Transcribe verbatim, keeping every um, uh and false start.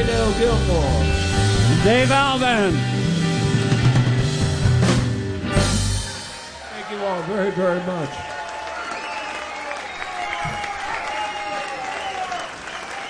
Dale Gilmore. Dave Alvin. Thank you all very, very much.